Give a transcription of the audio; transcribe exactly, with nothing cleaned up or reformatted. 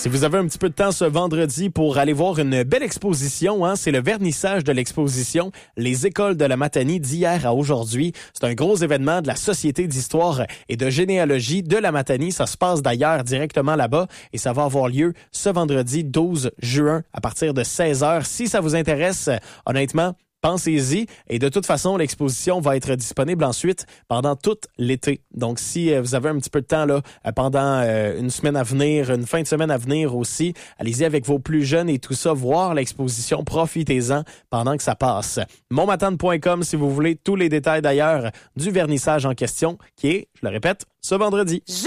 Si vous avez un petit peu de temps ce vendredi pour aller voir une belle exposition, hein, c'est le vernissage de l'exposition Les Écoles de la Matanie d'hier à aujourd'hui. C'est un gros événement de la Société d'histoire et de généalogie de la Matanie. Ça se passe d'ailleurs directement là-bas et ça va avoir lieu ce vendredi douze juin à partir de seize heures. Si ça vous intéresse, honnêtement, pensez-y. Et de toute façon, l'exposition va être disponible ensuite pendant tout l'été. Donc, si euh, vous avez un petit peu de temps là euh, pendant euh, une semaine à venir, une fin de semaine à venir aussi, allez-y avec vos plus jeunes et tout ça, voir l'exposition, profitez-en pendant que ça passe. monmatane point com si vous voulez tous les détails d'ailleurs du vernissage en question qui est, je le répète, ce vendredi.